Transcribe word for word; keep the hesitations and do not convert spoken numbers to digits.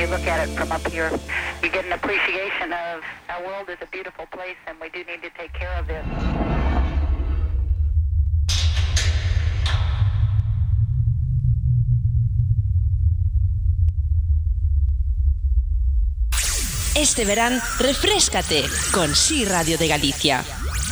you look at it from up here, you get an appreciation of our world is a beautiful place and we do need to take care of it. Este verán, refréscate con Sí Radio de Galicia.